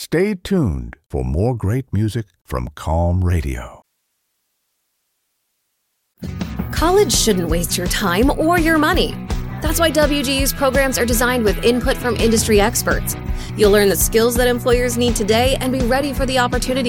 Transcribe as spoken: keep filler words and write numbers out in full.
Stay tuned for more great music from Calm Radio. College shouldn't waste your time or your money. That's why W G U's programs are designed with input from industry experts. You'll learn the skills that employers need today and be ready for the opportunity